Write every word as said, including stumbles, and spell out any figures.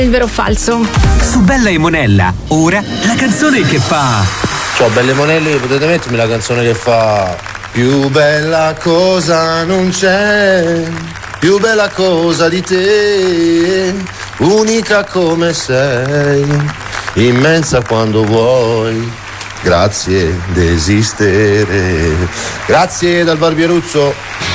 il vero o falso. Su Bella e Monella, ora la canzone che fa. Ciao Belle Monelle, potete mettermi la canzone che fa più bella cosa non c'è, più bella cosa di te, unica come sei, immensa quando vuoi, grazie d'esistere. Grazie dal Barbieruzzo.